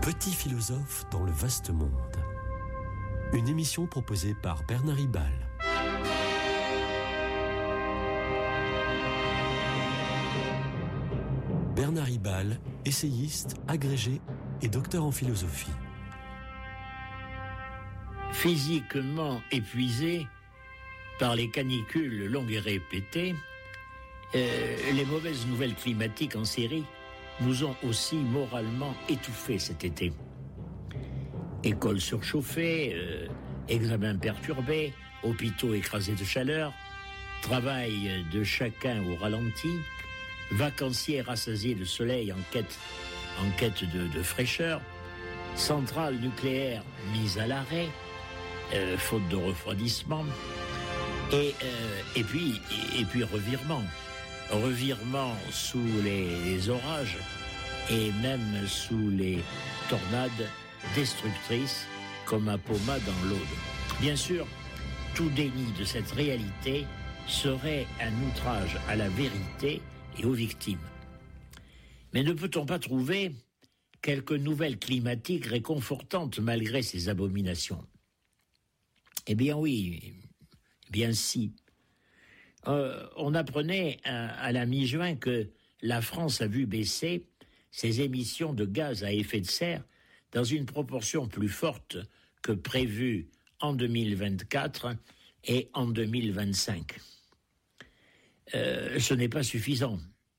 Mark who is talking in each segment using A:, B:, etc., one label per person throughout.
A: Petit philosophe dans le vaste monde. Une émission proposée par Bernard Ribal. Bernard Ribal, essayiste, agrégé et docteur en philosophie.
B: Physiquement épuisé par les canicules longues et répétées, les mauvaises nouvelles climatiques en série nous ont aussi moralement étouffés cet été. Écoles surchauffées, examens perturbés, hôpitaux écrasés de chaleur, travail de chacun au ralenti, vacanciers rassasiés de soleil en quête de fraîcheur, centrales nucléaires mises à l'arrêt, faute de refroidissement, et puis revirement sous les orages et même sous les tornades destructrices comme un Poma dans l'Aude. Bien sûr, tout déni de cette réalité serait un outrage à la vérité et aux victimes. Mais ne peut-on pas trouver quelques nouvelles climatiques réconfortantes malgré ces abominations ? Eh bien oui, bien si. On apprenait à la mi-juin que la France a vu baisser ses émissions de gaz à effet de serre dans une proportion plus forte que prévue en 2024 et en 2025. Ce n'est pas suffisant,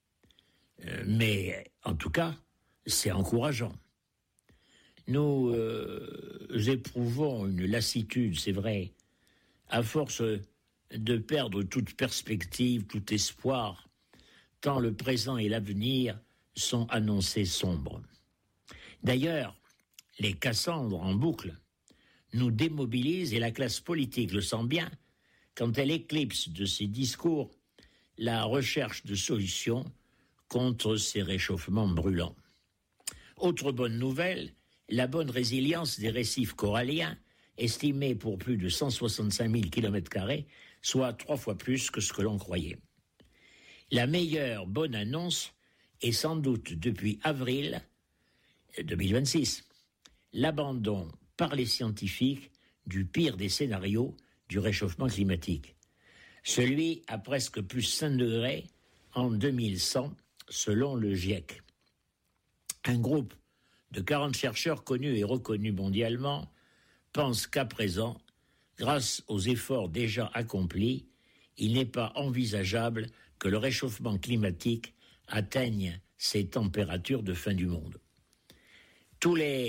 B: mais en tout cas, c'est encourageant. Nous éprouvons une lassitude, c'est vrai, à force de perdre toute perspective, tout espoir, tant le présent et l'avenir sont annoncés sombres. D'ailleurs, les Cassandres en boucle nous démobilisent et la classe politique le sent bien quand elle éclipse de ses discours la recherche de solutions contre ces réchauffements brûlants. Autre bonne nouvelle, la bonne résilience des récifs coralliens, estimés pour plus de 165 000 km², soit 3 fois plus que ce que l'on croyait. La meilleure bonne annonce est sans doute depuis avril 2026, l'abandon par les scientifiques du pire des scénarios du réchauffement climatique. Celui à presque plus 5 degrés en 2100, selon le GIEC. Un groupe de 40 chercheurs connus et reconnus mondialement pense qu'à présent, grâce aux efforts déjà accomplis, il n'est pas envisageable que le réchauffement climatique atteigne ces températures de fin du monde. Tous les